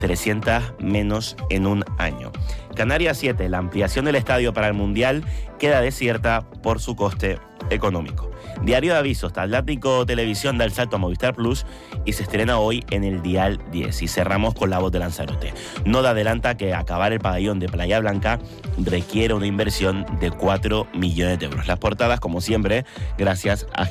300 menos en un año. Canarias 7, la ampliación del estadio para el Mundial queda desierta por su coste económico. Diario de Avisos, Atlántico Televisión da el salto a Movistar Plus y se estrena hoy en el Dial 10. Y cerramos con La Voz de Lanzarote. Noda adelanta que acabar el pabellón de Playa Blanca requiere una inversión de 4 millones de euros. Las portadas, como siempre, gracias a